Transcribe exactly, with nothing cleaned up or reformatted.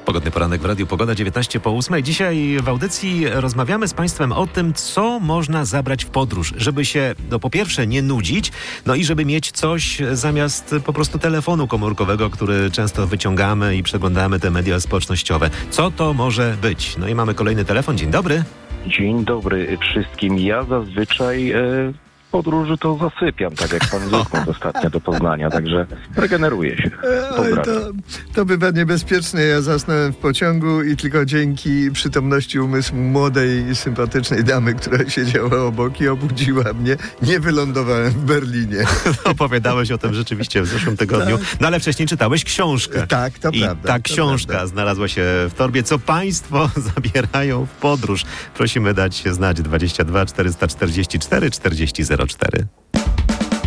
Pogodny poranek w Radiu Pogoda, dziewiętnaście po ósmej. Dzisiaj w audycji rozmawiamy z Państwem o tym, co można zabrać w podróż, żeby się, no po pierwsze, nie nudzić, no i żeby mieć coś zamiast po prostu telefonu komórkowego, który często wyciągamy i przeglądamy te media społecznościowe. Co to może być? No i mamy kolejny telefon. Dzień dobry. Dzień dobry wszystkim. Ja zazwyczaj e, w podróży to zasypiam, tak jak pan Zygmunt ostatnio do Poznania, także regeneruję się. Oj, to, to bywa niebezpieczne. Ja zasnąłem w pociągu i tylko dzięki przytomności umysłu młodej, sympatycznej damy, która siedziała obok i obudziła mnie, nie wylądowałem w Berlinie. Opowiadałeś o tym rzeczywiście w zeszłym tygodniu, no ale wcześniej czytałeś książkę. Tak, to I prawda. ta to książka prawda. znalazła się w torbie. Co Państwo zabierają w podróż? Prosimy dać się znać. dwadzieścia dwa czterysta czterdzieści cztery czterdzieści zero cztery.